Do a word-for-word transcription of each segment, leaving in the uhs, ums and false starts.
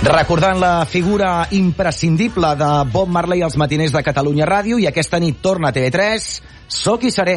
Recordant la figura imprescindible de Bob Marley als matiners de Catalunya Ràdio, i aquesta nit torna a T V tres, Soc i seré.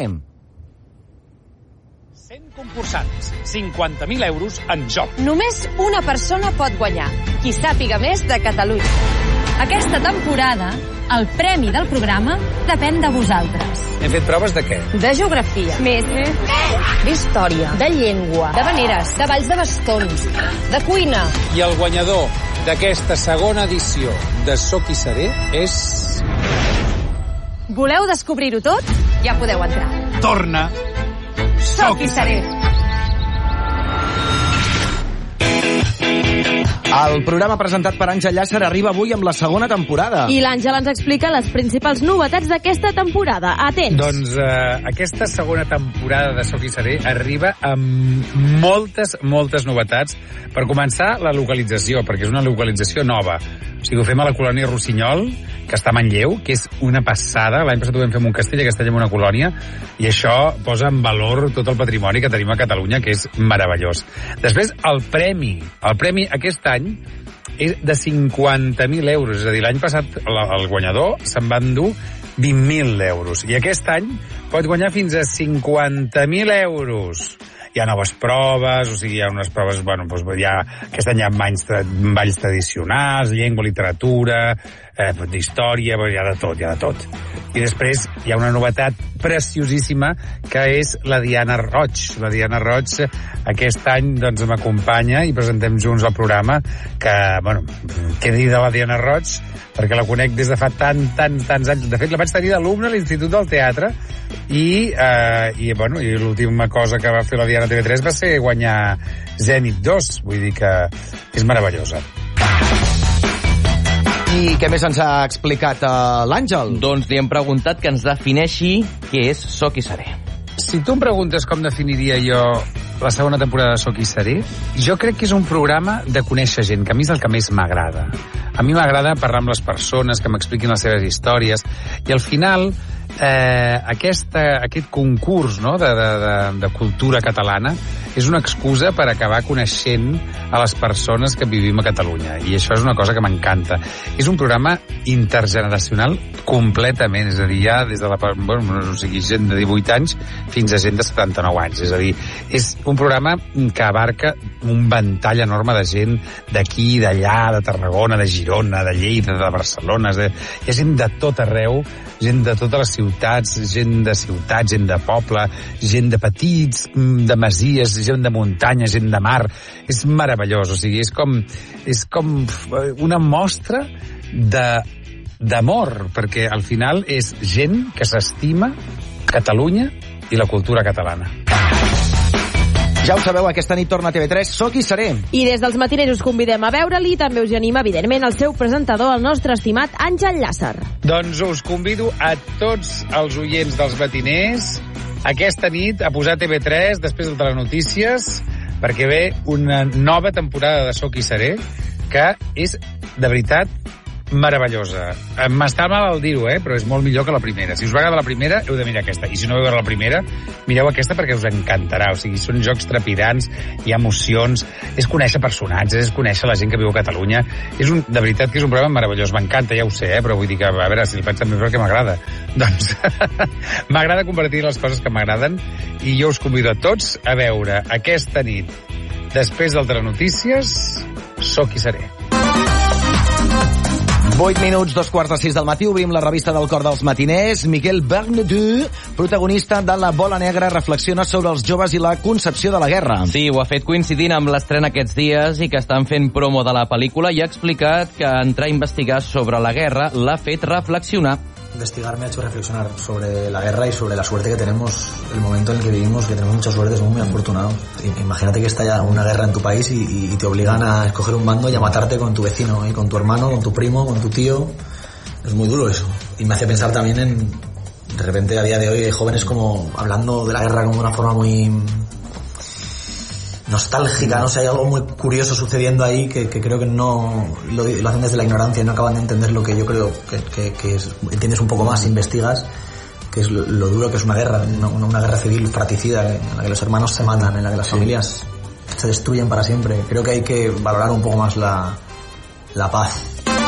cent concursants, cinquanta mil euros en joc. Només una persona pot guanyar, qui sàpiga més de Catalunya. Aquesta temporada, el premi del programa depèn de vosaltres. Hem fet proves de què? De geografia, més d'història, de llengua, de veneres, de balls de bastons, de cuina. I el guanyador d'aquesta segona edició de Soc i seré és... Voleu descobrir-ho tot? Ja podeu entrar. Torna Soc i seré. El programa presentat per Àngel Llàcer arriba avui amb la segona temporada. I l'Àngel ens explica les principals novetats d'aquesta temporada. Atents. Doncs eh, aquesta segona temporada de Soc i seré arriba amb moltes, moltes novetats. Per començar, la localització, perquè és una localització nova. O sigui, ho fem a la colònia Rossinyol, que està a Manlleu, que és una passada. L'any passat ho vam fer en un castell, aquest any en una colònia, i això posa en valor tot el patrimoni que tenim a Catalunya, que és meravellós. Després, el premi. El premi aquest any és de cinquanta mil euros. És a dir, l'any passat el guanyador se'n va endur vint mil euros. I aquest any pot guanyar fins a cinquanta mil euros. Hi ha noves proves, o sigui, hi ha unes proves, bueno, doncs hi ha, aquest any hi ha balls, balls tradicionals, llengua, literatura, eh, d'història, hi ha de tot, hi ha de tot. I després hi ha una novetat preciosíssima, que és la Diana Roig. La Diana Roig aquest any doncs m'acompanya i presentem junts el programa, que, bueno, què dir de la Diana Roig, perquè la conec des de fa tant, tants, tants anys. De fet, la vaig tenir d'alumne a l'Institut del Teatre, i, eh, i, bueno, i l'última cosa que va fer la Diana a T V tres va ser guanyar Zenit dos, vull dir que és meravellosa. I què més ens ha explicat uh, l'Àngel? Doncs li hem preguntat que ens defineixi què és Soc i seré. Si tu em preguntes com definiria jo la segona temporada de Soc i seré, jo crec que és un programa de conèixer gent, que a mi és el que més m'agrada. A mi m'agrada parlar amb les persones, que m'expliquin les seves històries, i al final eh, aquesta, aquest concurs, no?, de, de, de, de cultura catalana és una excusa per acabar coneixent a les persones que vivim a Catalunya, i això és una cosa que m'encanta. És un programa intergeneracional completament, és a dir, ja des de la, bueno, o sigui, gent de divuit anys fins a gent de setanta-nou anys, és a dir, és un programa que abarca un ventall enorme de gent d'aquí, d'allà, de Tarragona, de Girona, de Lleida, de Barcelona, de... hi ha gent de tot arreu, gent de totes les ciutats, gent de ciutats, gent de poble, gent de petits, de masies, gent de muntanya, gent de mar. És meravellós, o sigui, és com, és com una mostra de, d'amor, perquè al final és gent que s'estima Catalunya i la cultura catalana. Ja ho sabeu, aquesta nit torna a T V tres, Soc i seré. I des dels matiners us convidem a veure-li, i també us hi anima, evidentment, el seu presentador, el nostre estimat Àngel Llàcer. Doncs us convido a tots els oients dels matiners aquesta nit a posar T V tres després de Telenotícies, perquè ve una nova temporada de Soc i seré, que és, de veritat, meravellosa. M'està mal al dir-ho, eh? Però és molt millor que la primera. Si us va agradar la primera, heu de mirar aquesta. I si no heu de veure la primera, mireu aquesta perquè us encantarà. O sigui, són jocs trepidants, hi ha emocions, és conèixer personatges, és conèixer la gent que viu a Catalunya. És un, de veritat que és un programa meravellós. M'encanta, ja ho sé, eh? Però vull dir que, a veure, si el faig també perquè m'agrada. Doncs m'agrada compartir les coses que m'agraden, i jo us convido a tots a veure aquesta nit, després del Telenotícies, Soc i seré. vuit minuts, dos quarts de sis del matí, obrim la revista del Cor dels Matiners. Miquel Bernadou, protagonista de La Bola Negra, reflexiona sobre els joves i la concepció de la guerra. Sí, ho ha fet coincidint amb l'estrena aquests dies i que estan fent promo de la pel·lícula, i ha explicat que entrar a investigar sobre la guerra l'ha fet reflexionar. Investigar me ha hecho reflexionar sobre la guerra y sobre la suerte que tenemos, el momento en el que vivimos, que tenemos mucha suerte, somos muy afortunados. Imagínate que estalla una guerra en tu país y, y te obligan a escoger un bando y a matarte con tu vecino, y con tu hermano, con tu primo, con tu tío. Es muy duro eso. Y me hace pensar también en, de repente a día de hoy, hay jóvenes como hablando de la guerra como de una forma muy nostálgica, no sé, hay algo muy curioso sucediendo ahí que, que creo que no lo, lo hacen desde la ignorancia y no acaban de entender lo que yo creo que, que, que es, entiendes un poco más, investigas, que es lo, lo duro que es una guerra, una, una guerra civil fratricida, en la que los hermanos se matan, en la que las familias se destruyen para siempre. Creo que hay que valorar un poco más la, la paz.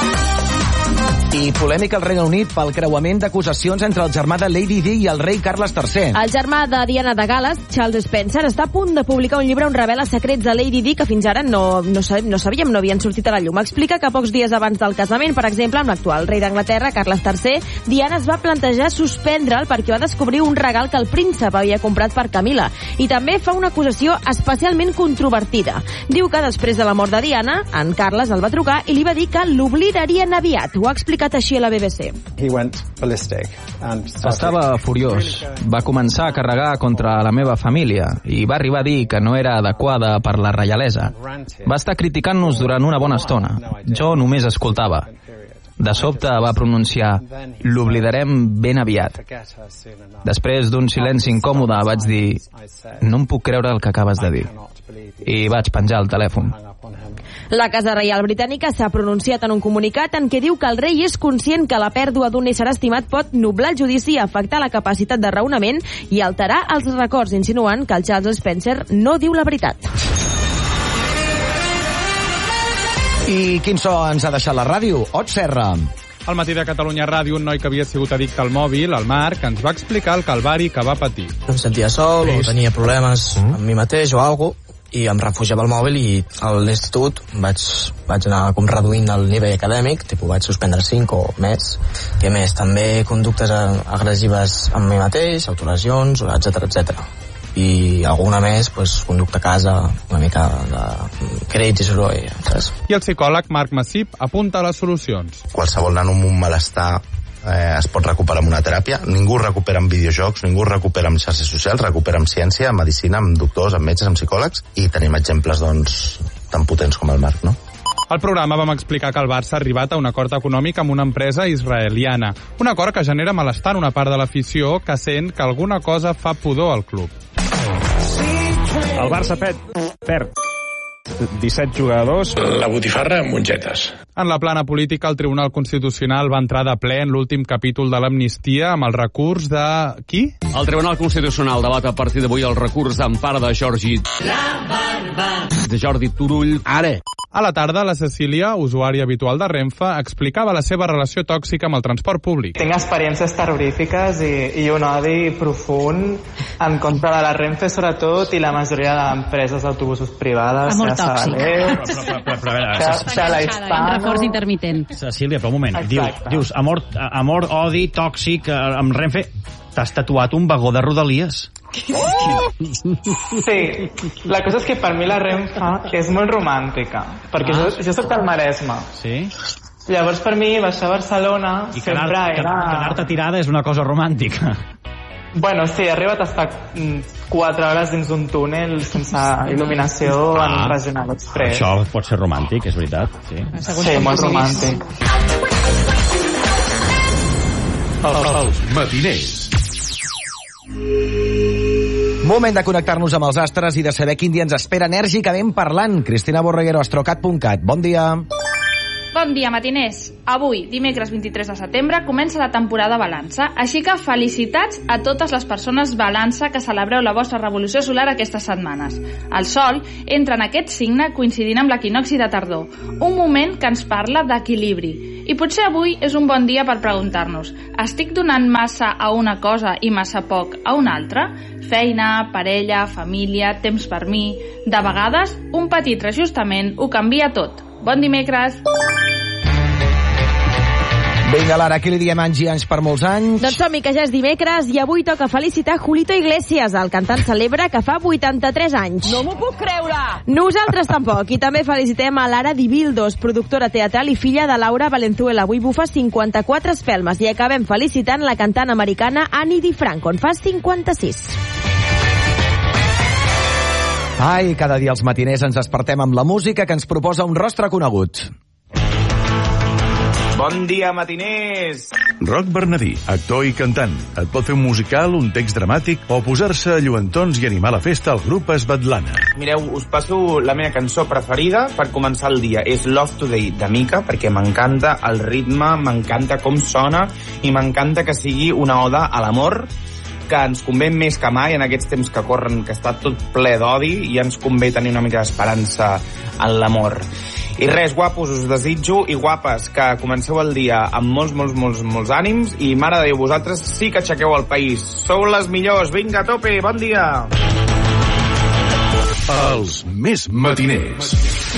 I polèmica al Regne Unit pel creuament d'acusacions entre el germà de Lady Di i el rei Carles tercer. El germà de Diana de Gal·les, Charles Spencer, està a punt de publicar un llibre on revela secrets de Lady Di que fins ara no, no, no sabíem, no havien sortit a la llum. Explica que pocs dies abans del casament, per exemple, amb l'actual rei d'Anglaterra, Carles tercer, Diana es va plantejar suspendre'l perquè va descobrir un regal que el príncep havia comprat per Camila. I també fa una acusació especialment controvertida. Diu que després de la mort de Diana, en Carles el va trucar i li va dir que l'oblidarien aviat. Ho ha explicat així a la B B C. Estava furiós. Va començar a carregar contra la meva família i va arribar a dir que no era adequada per la reialesa. Va estar criticant-nos durant una bona estona. Jo només escoltava. De sobte va pronunciar "l'oblidarem ben aviat". Després d'un silenci incòmode vaig dir "no em puc creure el que acabes de dir". I vaig penjar el telèfon. La Casa Reial Britànica s'ha pronunciat en un comunicat en què diu que el rei és conscient que la pèrdua d'un ésser estimat pot nublar el judici, afectar la capacitat de raonament i alterar els records, insinuant que el Charles Spencer no diu la veritat. I quin so ens ha deixat la ràdio? Ot Serra. Al matí de Catalunya Ràdio, un noi que havia sigut addicte al mòbil, el Marc, ens va explicar el calvari que va patir. Em sentia sol, o tenia problemes mm. amb mi mateix o alguna cosa, i em refugiava al mòbil i a l'institut vaig, vaig anar com reduint el nivell acadèmic, tipus vaig suspendre cinc o més, i a més també conductes agressives amb mi mateix, autolesions, etcètera, etcètera. I alguna més, pues, conducta a casa, una mica de crits i soroll, saps? I el psicòleg Marc Massip apunta les solucions. Qualsevol nano amb un malestar eh, es pot recuperar amb una teràpia. Ningú recupera amb videojocs, ningú recupera amb xarxes socials, recupera amb ciència, amb medicina, amb doctors, amb metges, amb psicòlegs, i tenim exemples, doncs, tan potents com el Marc, no? Al programa vam explicar que el Barça ha arribat a un acord econòmic amb una empresa israeliana. Un acord que genera malestar en una part de l'afició que sent que alguna cosa fa pudor al club. El Barça perd, perd disset jugadors. La botifarra amb mongetes. En la plana política, el Tribunal Constitucional va entrar de ple en l'últim capítol de l'amnistia amb el recurs de... qui? El Tribunal Constitucional debat a partir d'avui el recurs d'empara de Jordi... La barba. de Jordi Turull. Ara. A la tarda, la Cecília, usuària habitual de Renfe, explicava la seva relació tòxica amb el transport públic. Tinc experiències terrorífiques i, i un odi profund en contra de la Renfe, sobretot, i la majoria d'empreses d'autobusos privades. Amor tòxic. Un reforç intermitent. Cecília, però un moment. Dius, dius amor, amor, odi, tòxic, amb Renfe. T'has tatuat un vagó de Rodalies. Sí, la cosa és que per mi la Renfe és molt romàntica, perquè ah. jo, jo soc del Maresme. Sí? Llavors per mi baixar a Barcelona I sempre quedar, era... quedar-te tirada és una cosa romàntica. Bueno, sí, he arribat a estar quatre hores dins d'un túnel sense il·luminació ah. en Regional Express. Això pot ser romàntic, és veritat. Sí, sí molt romàntic. Els matiners. Moment de connectar-nos amb els astres i de saber quin dia ens espera enèrgicament parlant. Cristina Borreguero, astrocat punt cat. Bon dia. Bon dia, matiners. Avui, dimecres vint-i-tres de setembre, comença la temporada balança, així que felicitats a totes les persones balança que celebreu la vostra revolució solar aquestes setmanes. El Sol entra en aquest signe coincidint amb l'equinocci de tardor, un moment que ens parla d'equilibri. I potser avui és un bon dia per preguntar-nos: estic donant massa a una cosa i massa poc a una altra? Feina, parella, família, temps per mi... De vegades, un petit reajustament ho canvia tot. Bon dimecres! Vinga, Lara, què li diem anys i anys per molts anys? Doncs som-hi, que ja és dimecres i avui toca felicitar Julito Iglesias, el cantant celebre que fa vuitanta-tres anys. No m'ho puc creure! Nosaltres tampoc. I també felicitem a Lara Dibildos, productora teatral i filla de Laura Valenzuela. Avui bufa cinquanta-quatre espelmes. I acabem felicitant la cantant americana Annie DiFranco, en fa cinquanta-sis. Ai, cada dia els matiners ens despertem amb la música que ens proposa un rostre conegut. Bon dia, matiners! Roc Bernadí, actor i cantant. Et pot fer un musical, un text dramàtic o posar-se a lluentons i animar la festa al grup Svetlana. Mireu, us passo la meva cançó preferida per començar el dia. És Love Today, de Mika, perquè m'encanta el ritme, m'encanta com sona i m'encanta que sigui una oda a l'amor, que ens convé més que mai en aquests temps que corren, que està tot ple d'odi, i ens convé tenir una mica d'esperança en l'amor. I res, guapos, us desitjo, i guapes, que comenceu el dia amb molts, molts, molts, molts ànims, i mare de Déu, vosaltres sí que aixequeu el país. Sou les millors, vinga, a tope, bon dia! Els més matiners.